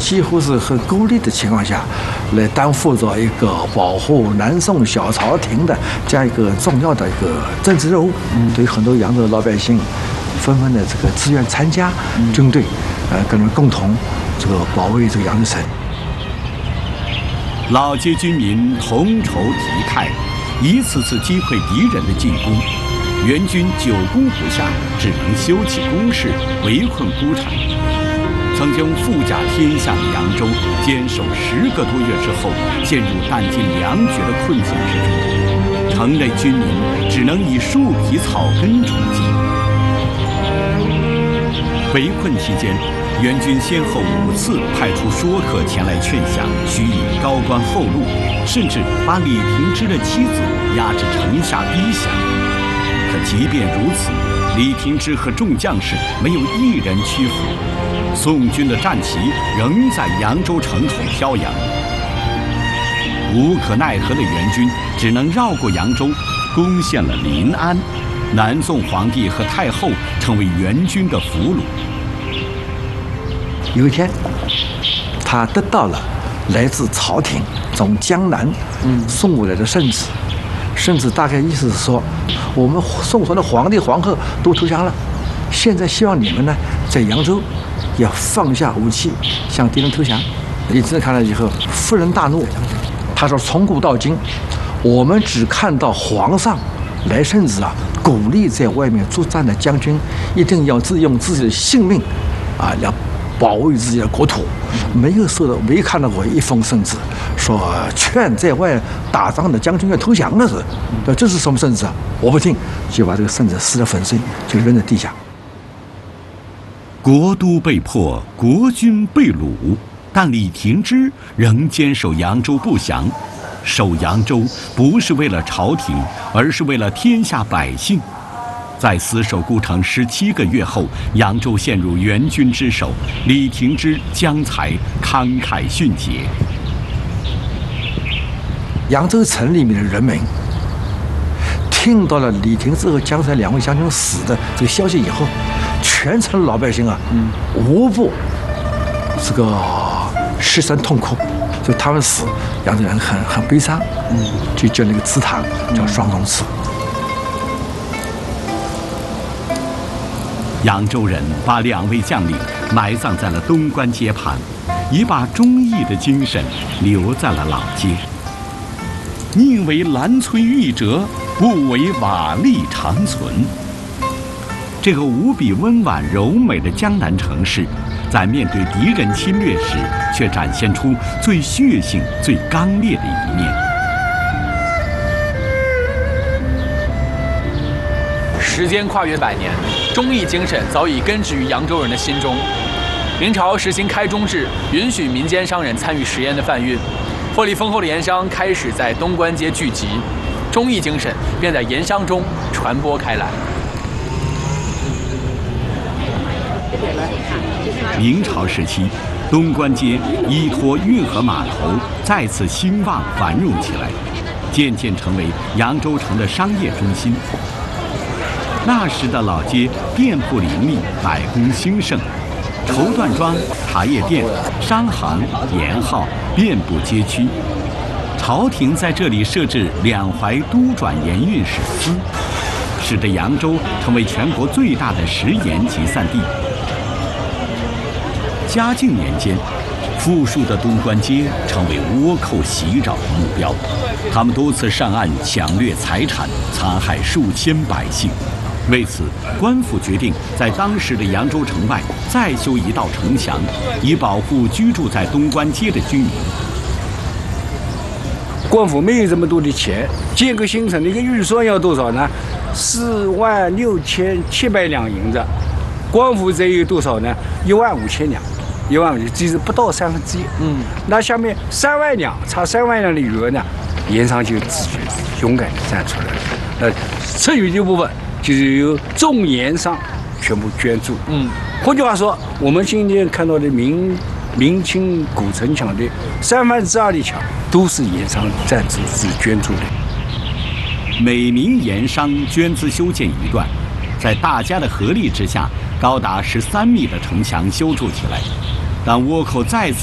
几乎是很孤立的情况下，来担负着一个保护南宋小朝廷的这样一个重要的一个政治任务。对于很多扬州的老百姓，纷纷的这个自愿参加军队，跟他们共同这个保卫这个扬州城。 老街军民同仇敌忾，一次次击溃敌人的进攻，元军久攻不下，只能修起工事，围困孤城。曾经富甲天下的扬州，坚守10个多月之后，陷入弹尽粮绝的困境之中。城内军民只能以树皮草根充饥。围困期间，元军先后5次派出说客前来劝降，许以高官厚禄，甚至把李廷芝的妻子押至城下逼降。可即便如此，李廷芝和众将士没有一人屈服，宋军的战旗仍在扬州城口飘扬。无可奈何的元军只能绕过扬州，攻陷了临安。南宋皇帝和太后成为元军的俘虏。 有一天，他得到了来自朝廷从江南送过来的圣旨，圣旨大概意思是说，我们宋朝的皇帝皇后都投降了，现在希望你们呢在扬州要放下武器，向敌人投降。李廷芝看了以后，勃然大怒，他说：“从古到今，我们只看到皇上来圣旨啊，鼓励在外面作战的将军一定要用自己的性命啊，要保卫自己的国土，没看到过一封圣旨说劝在外打仗的将军要投降的是，这是什么圣旨啊？我不听，就把这个圣旨撕得粉碎，就扔在地下。” 国都被破，国军被掳，但李廷芝仍坚守扬州不降。守扬州不是为了朝廷，而是为了天下百姓。在死守孤城17个月后，扬州陷入元军之手，李廷芝将才慷慨殉节。 扬州城里面的人民听到了李廷芝和江才2位将军死的这个消息以后，全城的老百姓啊，无不这个失声痛哭。就他们死，扬州人很悲伤，就建了一个祠堂，叫双龙祠。 扬州人把2位将领埋葬在了东关街畔，也把忠义的精神留在了老街。宁为兰摧玉折，不为瓦砾长存。这个无比温婉柔美的江南城市，在面对敌人侵略时，却展现出最血性、最刚烈的一面。 时间跨越100年，忠义精神早已根植于扬州人的心中。明朝实行开中制，允许民间商人参与食盐的贩运，获利丰厚的盐商开始在东关街聚集，忠义精神便在盐商中传播开来。 明朝时期，东关街依托运河码头再次兴旺繁荣起来，渐渐成为扬州城的商业中心。那时的老街店铺林立，百工兴盛，绸缎庄、茶叶店、商行、盐号遍布街区。朝廷在这里设置两淮都转盐运使司，使得扬州成为全国最大的食盐集散地。嘉靖年间，富庶的东关街成为倭寇袭扰的目标，他们多次上岸抢掠财产，残害数千百姓。为此，官府决定在当时的扬州城外再修一道城墙，以保护居住在东关街的居民。 官府没有这么多的钱，建个新城的一个预算要多少呢？46700两银子，官府这有多少呢？15000两，1万，只是不到1/3。那下面3万两，差3万两的余额呢，盐商就自觉勇敢地站出来了。剩余的部分就是由众盐商全部捐助。换句话说，我们今天看到的明清古城墙的2/3的墙，都是盐商赞助自己捐助的。 每名盐商捐资修建一段，在大家的合力之下，高达13米的城墙修筑起来。当倭寇再次